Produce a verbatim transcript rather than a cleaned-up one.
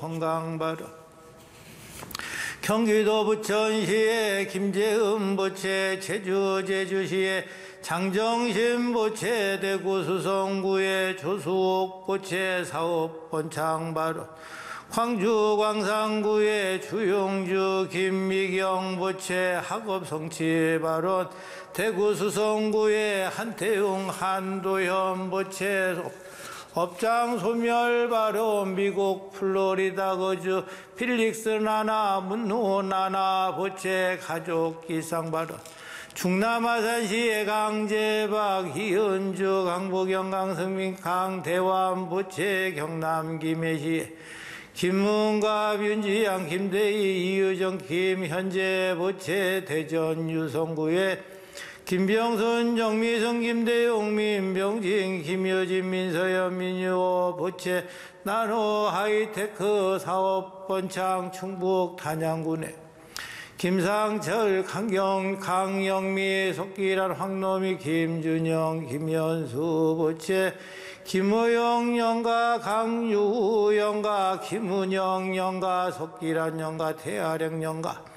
건강바로 경기도 부천시에 김재음 보채, 제주 제주시에 장정신 보채, 대구 수성구에 조수옥 보채 사업 번창바로 광주 광산구에 주용주 김미경 보채 학업 성취 발언, 대구 수성구에 한태웅 한도현 보채 업장 소멸 발언, 미국 플로리다 거주 필릭스 나나 문호 나나 보채 가족 기상 발언, 충남 아산시의 강재박 희은주 강보경 강승민 강대환 보채, 경남 김해시에 김문갑 윤지양 김대희 이유정 김현재 보채, 대전 유성구에 김병순 정미성 김대용 민병진 김효진 민서연 민유호 보채, 나노 하이테크 사업 번창 충북 단양군에 김상철 강경 강영미 속기란 황노미 김준영 김현수 보채, 김호영 영가 강유우 영가 김은영 영가 속기란 영가 태아령 영가